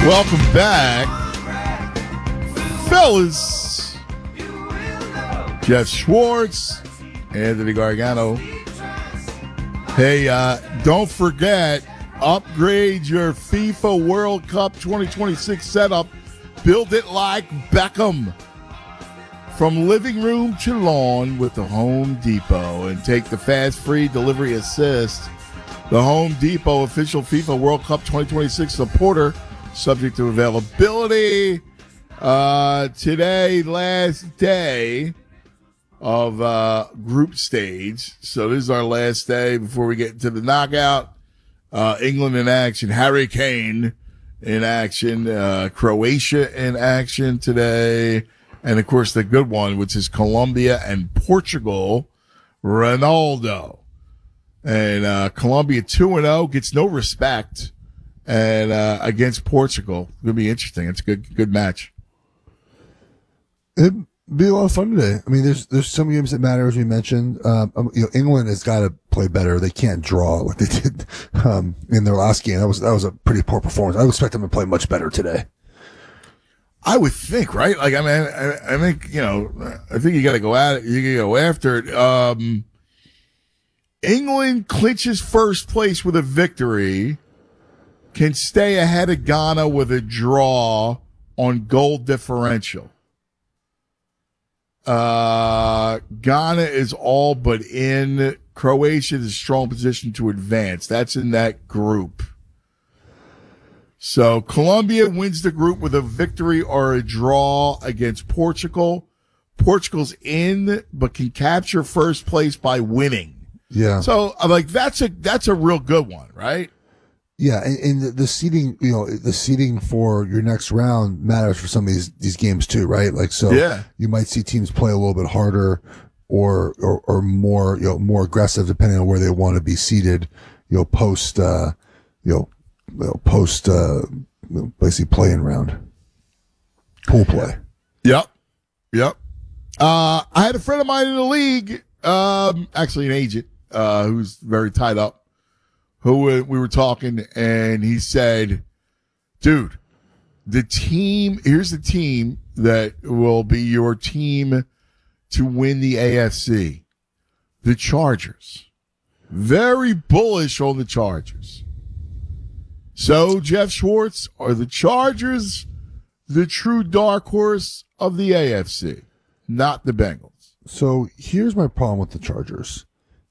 Welcome back, fellas. Jeff Schwartz, Anthony Gargano. Hey, don't forget, upgrade your FIFA World Cup 2026 setup. Build it like Beckham. From living room to lawn with the Home Depot. And take the fast, free delivery assist. The Home Depot official FIFA World Cup 2026 supporter. Subject to availability. Today, last day of group stage. So this is our last day before we get into the knockout. England in action. Harry Kane in action. Croatia in action today. And, of course, the good one, which is Colombia and Portugal. Ronaldo. And Colombia 2-0 gets no respect. And against Portugal, it's going to be interesting. It's a good match. It'd be a lot of fun today. I mean, there's some games that matter, as we mentioned. England has got to play better. They can't draw like they did in their last game. That was a pretty poor performance. I would expect them to play much better today. I would think, right? Like, I mean, I think I think you got to go at it. You got to go after it. England clinches first place with a victory. Can stay ahead of Ghana with a draw on goal differential. Ghana is all but in. Croatia is a strong position to advance. That's in that group. So Colombia wins the group with a victory or a draw against Portugal. Portugal's in, but can capture first place by winning. Yeah. So like that's a real good one, right? Yeah, and the seeding, the seeding for your next round matters for some of these games too, right? Like, so yeah. You might see teams play a little bit harder or more, more aggressive depending on where they want to be seated, post basically playing round. Pool play. Yep. I had a friend of mine in the league, actually an agent, who's very tied up, who we were talking, and he said, dude, here's the team that will be your team to win the AFC. The Chargers. Very bullish on the Chargers. So, Jeff Schwartz, are the Chargers the true dark horse of the AFC, not the Bengals? So here's my problem with the Chargers.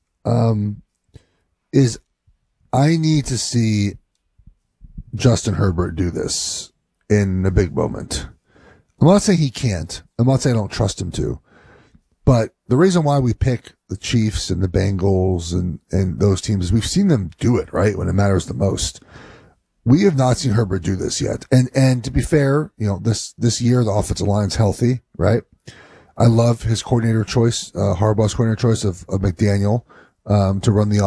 Is I need to see Justin Herbert do this in a big moment. I'm not saying he can't. I'm not saying I don't trust him to. But the reason why we pick the Chiefs and the Bengals and those teams is we've seen them do it, right, when it matters the most. We have not seen Herbert do this yet. And to be fair, this year the offensive line's healthy, right? I love his coordinator choice, Harbaugh's coordinator choice of McDaniel, to run the